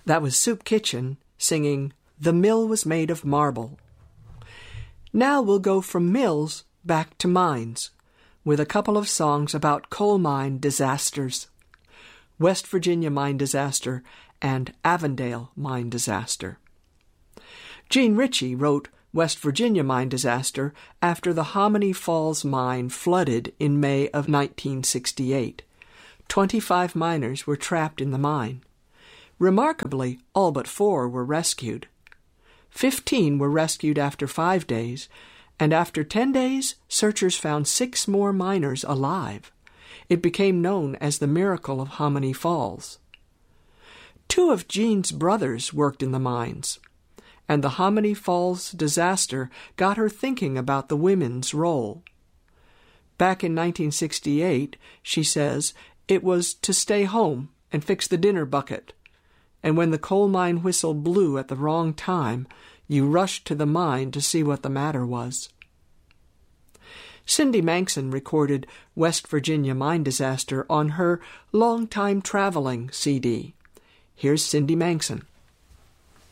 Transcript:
That was Soup Kitchen singing "The Mill Was Made of Marble." Now we'll go from mills back to mines, with a couple of songs about coal mine disasters. West Virginia mine disaster and Avondale mine disaster. Gene Ritchie wrote West Virginia mine disaster after the Hominy Falls mine flooded in May of 1968. 25 miners were trapped in the mine. Remarkably, all but 4 were rescued. 15 were rescued after 5 days, and after 10 days, searchers found 6 more miners alive. It became known as the Miracle of Hominy Falls. 2 of Gene's brothers worked in the mines, and the Hominy Falls disaster got her thinking about the women's role. Back in 1968, she says, it was to stay home and fix the dinner bucket, and when the coal mine whistle blew at the wrong time, you rushed to the mine to see what the matter was. Cindy Manxon recorded West Virginia mine disaster on her Long Time Traveling CD. Here's Cindy Manxon.